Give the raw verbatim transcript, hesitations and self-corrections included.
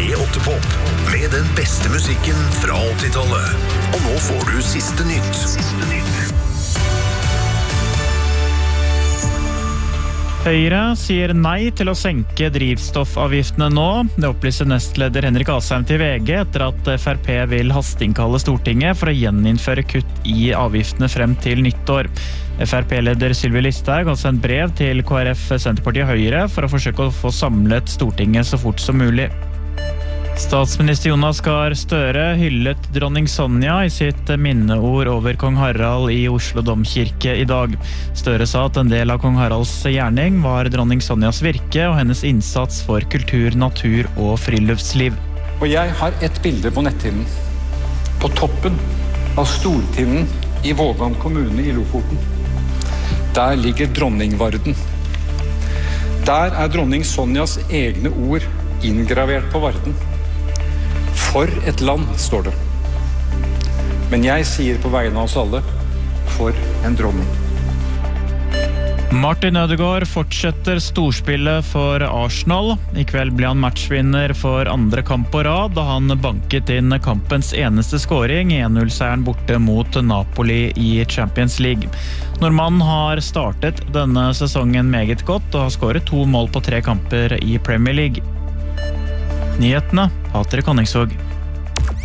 P åtte Pop med den beste musikken fra åttitallet. Og nå får du siste nytt. Siste nytt. Høyre sier nei til å senke drivstoffavgiftene nå. Det opplyser nestleder Henrik Asheim til V G etter at F R P vil hasteinnkalle Stortinget for å gjeninnføre kutt i avgiftene frem til nyttår. F R P-leder Sylvi Listhaug har sendt brev til K R F, Senterpartiet og Høyre for å forsøke å få samlet Stortinget så fort som mulig. Statsminister Jonas Gahr Støre hyllet dronning Sonja i sitt minneord over kong Harald i Oslo Domkirke i dag. Støre sa at en del av kong Haralds gjerning var dronning Sonjas virke og hennes innsats for kultur, natur og friluftsliv. Og jeg har et bilde på nettinnen. På toppen av Stortinnen i Vågan kommune i Lofoten. Der ligger dronningvarden. Der er dronning Sonjas egne ord inngravert på varden. For et land, står det. Men jeg sier på vegne av oss alle, for en dronning. Martin Ødegaard fortsetter storspillet for Arsenal. I kveld ble han matchvinner for andre kamp på rad, da han banket inn kampens eneste scoring i en null-seieren borte mot Napoli i Champions League. Nordmannen har startet denne sesongen meget godt og har skåret to mål på tre kamper i Premier League. Nyhetene, Patrik Honningsvåg.